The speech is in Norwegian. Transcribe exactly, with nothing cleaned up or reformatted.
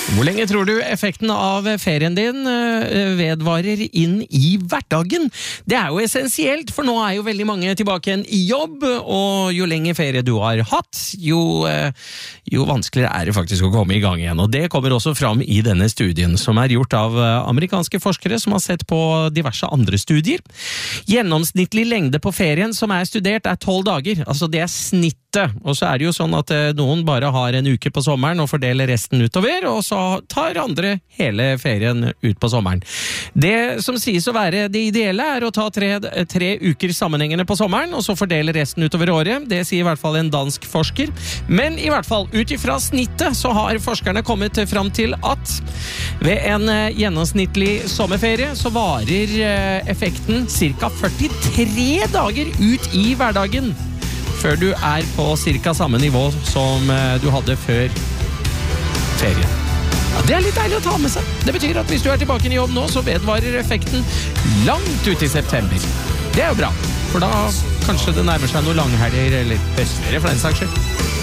Hvor lenge tror du effekten av ferien din vedvarer inn i hverdagen? Det er jo essensielt, for nå er jo veldig mange tilbake igjen i jobb, og jo lenger ferie du har hatt, jo, jo vanskeligere er det faktisk å komme i gang igjen. Og det kommer også fram i denne studien, som er gjort av amerikanske forskere som har sett på diverse andre studier. Gjennomsnittlig lengde på ferien som er studert er tolv dager, altså det er snittet. Og så er det jo sånn at noen bare har en uke på sommeren og fordeler resten utover, og så tar andre hele ferien ut på sommeren. Det som sies å være det ideelle er å ta tre, tre uker sammenhengende på sommeren, og så fordele resten utover året. Det sier i hvert fall en dansk forsker. Men i hvert fall, ut ifra snittet, så har forskerne kommet fram til at ved en gjennomsnittlig sommerferie så varer effekten ca. førtitre dager ut i hverdagen, før du er på cirka samme nivå som du hadde før ferien. Ja, det er litt deilig å ta med seg. Det betyr at hvis du er tilbake i jobb nå, så vedvarer effekten langt ut i september. Det er jo bra, for da kanskje det nærmer seg noen langhelger eller høstferie for den saks skyld.